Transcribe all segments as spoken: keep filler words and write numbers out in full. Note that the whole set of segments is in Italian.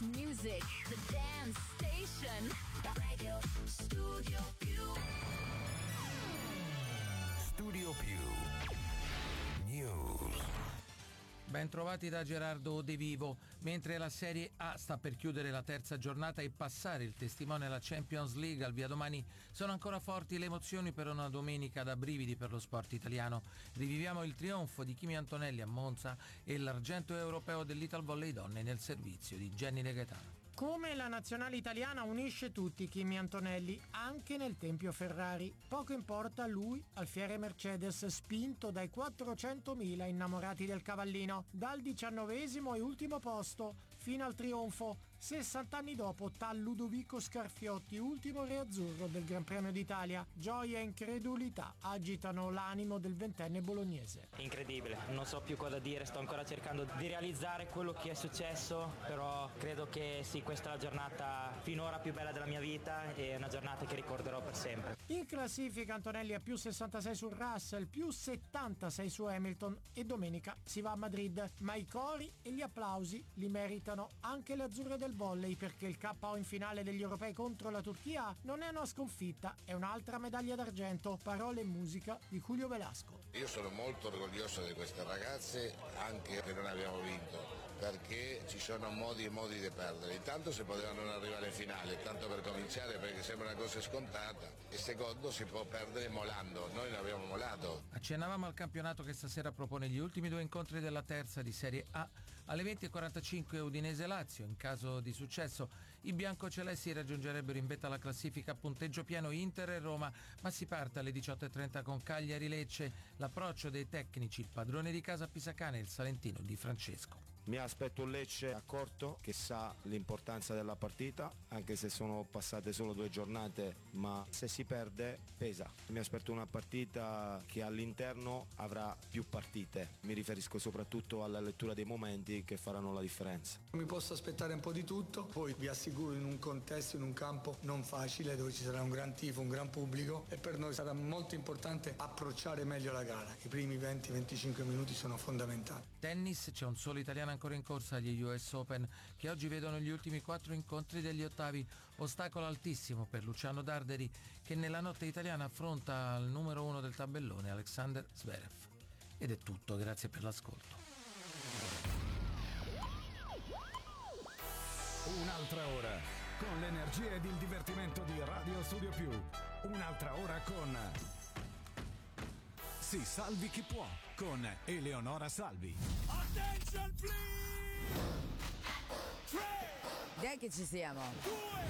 music, the dance station. Radio Studio Più. Studio Più News. Ben trovati da Gerardo De Vivo. Mentre la Serie A sta per chiudere la terza giornata e passare il testimone alla Champions League al via domani, sono ancora forti le emozioni per una domenica da brividi per lo sport italiano. Riviviamo il trionfo di Kimi Antonelli a Monza e l'argento europeo dell'Ital Volley Donne nel servizio di Jenny De Gaetano. Come la nazionale italiana unisce tutti Kimi Antonelli, anche nel tempio Ferrari. Poco importa a lui, alfiere Mercedes, spinto dai quattrocentomila innamorati del cavallino. Dal diciannovesimo e ultimo posto, fino al trionfo, sessanta anni dopo, tal Ludovico Scarfiotti, ultimo re azzurro del Gran Premio d'Italia. Gioia e incredulità agitano l'animo del ventenne bolognese. Incredibile, non so più cosa dire, sto ancora cercando di realizzare quello che è successo, però credo che sì, questa è la giornata finora più bella della mia vita e è una giornata che ricorderò per sempre. In classifica Antonelli ha più sessantasei su Russell, più settantasei su Hamilton e domenica si va a Madrid, ma i cori e gli applausi li meritano anche le azzurre del volley, perché il K O in finale degli europei contro la Turchia non è una sconfitta, è un'altra medaglia d'argento. Parole e musica di Julio Velasco. Io sono molto orgoglioso di queste ragazze, anche che non abbiamo vinto, perché ci sono modi e modi di perdere. Intanto si poteva non arrivare in finale, tanto per cominciare, perché sembra una cosa scontata, e secondo si può perdere molando, noi non abbiamo molato. Accennavamo al campionato che stasera propone gli ultimi due incontri della terza di Serie A. Alle venti e quarantacinque Udinese-Lazio. In caso di successo i biancocelesti raggiungerebbero in vetta alla classifica a punteggio pieno Inter e Roma, ma si parte alle diciotto e trenta con Cagliari-Lecce. L'approccio dei tecnici, il padrone di casa Pisacane e il salentino Di Francesco. Mi aspetto un Lecce accorto che sa l'importanza della partita, anche se sono passate solo due giornate, ma se si perde pesa. Mi aspetto una partita che all'interno avrà più partite, mi riferisco soprattutto alla lettura dei momenti che faranno la differenza. Mi posso aspettare un po' di tutto, poi vi assicuro in un contesto, in un campo non facile, dove ci sarà un gran tifo, un gran pubblico, e per noi sarà molto importante approcciare meglio la gara. I primi venti venticinque minuti sono fondamentali. Tennis, c'è un solo italiano ancora in corsa agli U S Open, che oggi vedono gli ultimi quattro incontri degli ottavi. Ostacolo altissimo per Luciano Darderi, che nella notte italiana affronta il numero uno del tabellone Alexander Zverev. Ed è tutto, grazie per l'ascolto. Un'altra ora con l'energia ed il divertimento di Radio Studio Più. Un'altra ora con Si salvi chi può con Eleonora Salvi. Attention please! tre, Dai che ci siamo. due,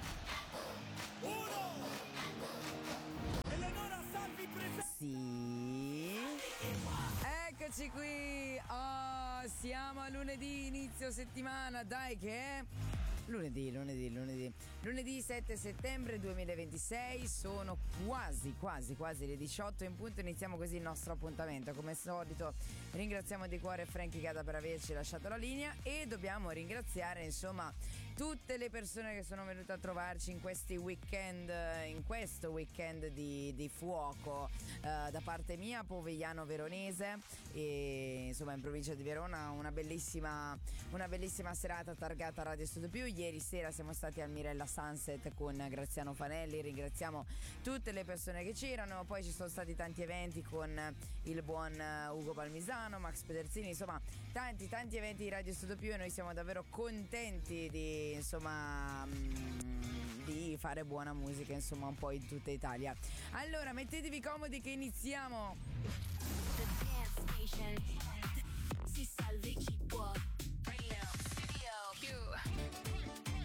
uno. Eleonora Salvi presente. Sì. Eccoci qui. Oh, siamo a lunedì, inizio settimana. Dai che è lunedì, lunedì, lunedì. Lunedì sette settembre duemilaventisei, sono quasi, quasi, quasi le diciotto in punto. Iniziamo così il nostro appuntamento. Come al solito ringraziamo di cuore Frankie Gata per averci lasciato la linea, e dobbiamo ringraziare insomma tutte le persone che sono venute a trovarci in questi weekend, in questo weekend di, di fuoco. Uh, da parte mia, Povegliano Veronese, e insomma in provincia di Verona, una bellissima, una bellissima serata targata Radio Studio Più. Ieri sera siamo stati al Mirella Sunset con Graziano Fanelli, ringraziamo tutte le persone che c'erano. Poi ci sono stati tanti eventi con il buon Ugo Palmisano, Max Pederzini, insomma tanti tanti eventi di Radio Studio Più, e noi siamo davvero contenti di insomma di fare buona musica insomma un po' in tutta Italia. Allora mettetevi comodi che iniziamo. The dance station.